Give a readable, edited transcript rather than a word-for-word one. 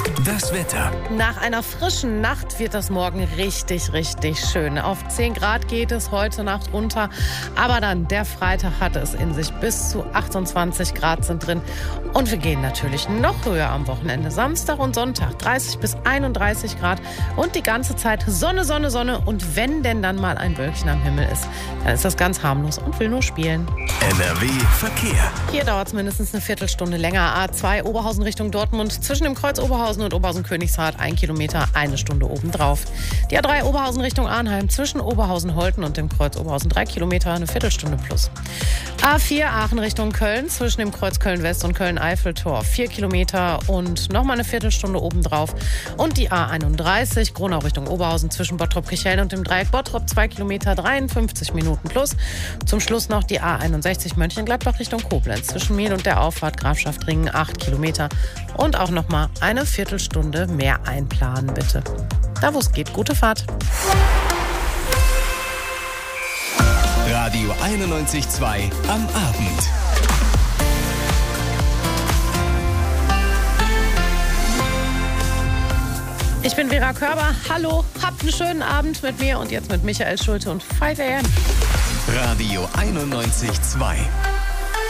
Das Wetter. Nach einer frischen Nacht wird das morgen richtig, richtig schön. Auf 10 Grad geht es heute Nacht runter. Aber dann, der Freitag hatte es in sich. Bis zu 28 Grad sind drin. Und wir gehen natürlich noch höher am Wochenende. Samstag und Sonntag 30 bis 31 Grad. Und die ganze Zeit Sonne, Sonne, Sonne. Und wenn denn dann mal ein Wölkchen am Himmel ist, dann ist das ganz harmlos und will nur spielen. NRW Verkehr. Hier dauert es mindestens eine Viertelstunde länger. A2 Oberhausen Richtung Dortmund. Zwischen dem Kreuz Oberhausen und Oberhausen-Königshardt 1 Kilometer, 1 Stunde obendrauf. Die A3 Oberhausen Richtung Arnheim. Zwischen Oberhausen-Holten und dem Kreuz Oberhausen 3 Kilometer, eine Viertelstunde plus. A4 Aachen Richtung Köln. Zwischen dem Kreuz Köln-West und Köln-Eiffeltor 4 Kilometer und nochmal eine Viertelstunde obendrauf. Und die A31 Gronau Richtung Oberhausen. Zwischen Bottrop-Kirchhellen und dem Dreieck Bottrop 2 Kilometer, 53 Minuten plus. Zum Schluss noch die A61 Mönchengladbach Richtung Koblenz. Zwischen Mehl und der Auffahrt Grafschaft Ringen 8 Kilometer. Und auch nochmal eine Viertelstunde mehr einplanen, bitte. Da wo es geht, gute Fahrt. Radio 91.2 am Abend. Ich bin Vera Körber. Hallo, habt einen schönen Abend mit mir und jetzt mit Michael Schulte und 5 AM. Radio 91.2.